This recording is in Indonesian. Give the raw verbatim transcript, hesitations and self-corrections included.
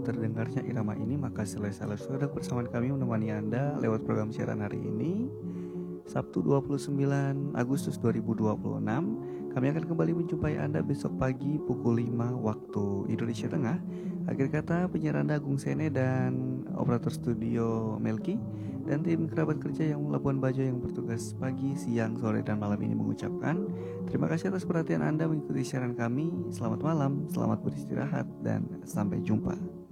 terdengarnya irama ini, maka selalu sudah bersama kami menemani Anda lewat program siaran hari ini, Sabtu dua puluh sembilan Agustus dua ribu dua puluh enam. Kami akan kembali menjumpai Anda besok pagi pukul lima waktu Indonesia Tengah. Akhir kata, penyiar Anda Agung Sene dan operator studio Melki dan tim kerabat kerja yang Labuan Bajo yang bertugas pagi, siang, sore, dan malam ini mengucapkan terima kasih atas perhatian Anda mengikuti siaran kami. Selamat malam, selamat beristirahat, dan sampai jumpa.